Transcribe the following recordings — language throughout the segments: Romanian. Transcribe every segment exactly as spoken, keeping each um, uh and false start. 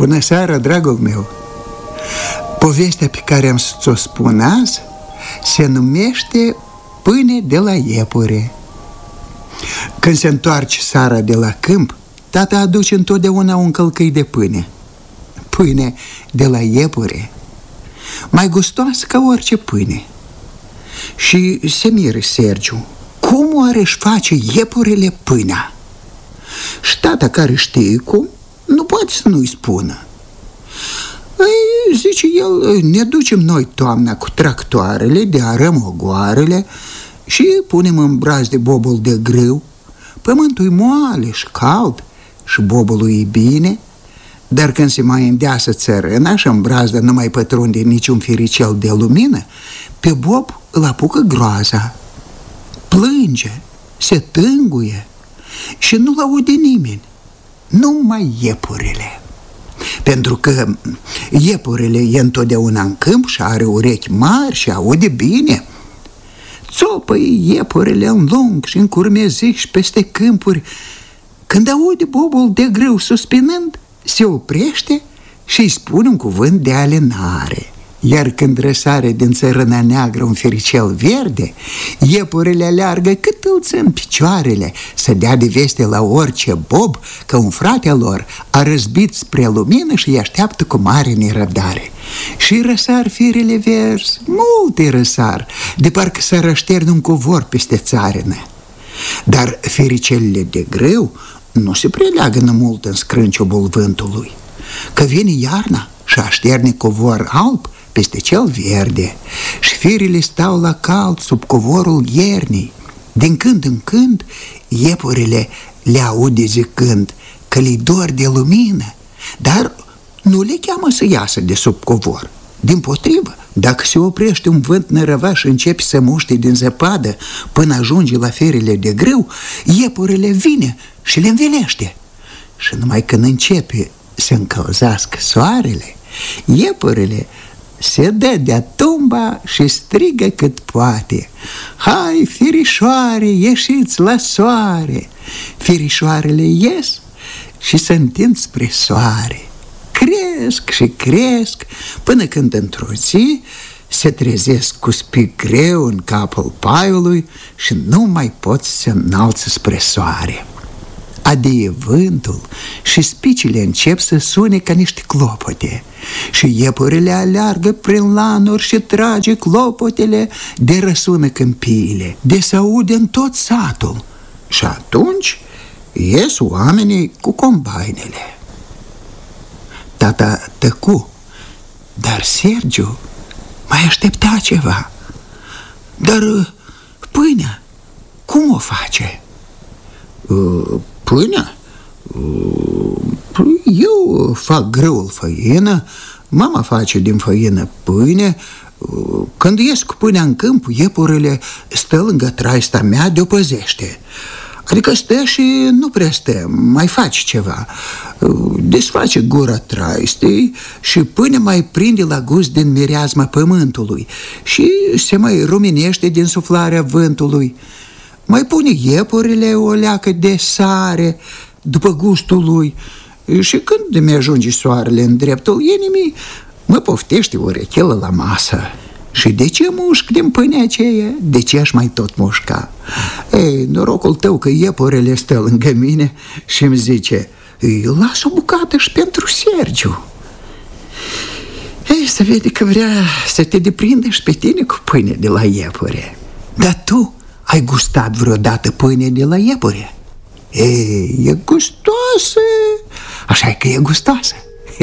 Bună seara, dragul meu! Povestea pe care am să ți-o spun azi se numește Pâine de la iepure. Când se întoarce Sara de la câmp, tata aduce întotdeauna un călcâi de pâine. Pâine de la iepure, mai gustoasă ca orice pâine. Și se miră Sergiu, cum oare-și face iepurele pâinea? Și tata, care știe cum, nu poate să nu-i spună. Ei, zice el, ne ducem noi toamna cu tractoarele, dearăm ogoarele și punem în braz de bobul de grâu. Pământul e moale și cald și bobul e bine, dar când se mai îndeasă țărâna și în brazdă nu mai pătrunde niciun firicel de lumină, pe bob îl apucă groaza. Plânge, se tânguie și nu-l aude nimeni, numai iepurele. Pentru că iepurele e întotdeauna în câmp și are urechi mari și aude bine. Țopăi iepurele în lung și în curmezic și peste câmpuri. Când aude bobul de grâu suspinând, se oprește și îi spune un cuvânt de alenare. Iar când răsare din țărâna neagră un firicel verde, iepurele aleargă cât îl țin picioarele să dea de veste la orice bob că un frate lor a răzbit spre lumină și îi așteaptă cu mare nerăbdare. Și răsar firele verzi, multe răsar, de parcă s-ar rășterne un covor peste țarână. Dar firicelele de grâu nu se preleagănă mult în scrânciobul vântului, că vine iarna și așterne covor alb peste cel verde și firile stau la cald sub covorul iernii. Din când în când iepurele le aude zicând că le-i dor de lumină, dar nu le cheamă să iasă de sub covor. Dimpotrivă, dacă se oprește un vânt nărăvaș și începe să muște din zăpadă până ajunge la firile de grâu, iepurele vine și le învelește. Și numai când începe să încălzească soarele, iepurele se dă de-a tumba și strigă cât poate: hai, firișoare, ieșiți la soare! Firișoarele ies și se întind spre soare. Cresc și cresc până când într-o zi se trezesc cu spic greu în capul paiului și nu mai pot să se înalță spre soare. Adie vântul și spicile încep să sune ca niște clopote și iepurele aleargă prin lanuri și trage clopotele de răsună câmpiile, de se aude în tot satul. Și atunci ies oamenii cu combainele. Tata tăcu, dar Sergiu mai aștepta ceva. Dar pâinea, cum o face? Pâinea? Eu fac grâul făină, mama face din făină pâine. Când ies cu pâinea în câmp, iepurele stă lângă traista mea de-o păzește. Adică stă și nu prea stă, mai face ceva. Desface gura traistei și pâinea mai prinde la gust din mireazma pământului și se mai ruminește din suflarea vântului. Mai pune iepurile o leacă de sare după gustul lui și când mi-ajunge soarele în dreptul inimii, mă poftește o rechelă la masă. Și de ce mușc din pâinea aceea? De ce aș mai tot mușca? Ei, norocul tău că iepurele stă lângă mine și îmi zice: las o bucată și pentru Sergiu. Ei, să vede că vrea să te deprindă și pe tine cu pâine de la iepure. Dar tu ai gustat vreodată pâine de la iepure? Ei, e gustoasă. Așa că e gustoasă.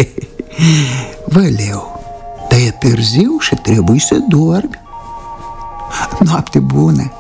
Văleu, dar e târziu și trebuie să dormi. Noapte bună.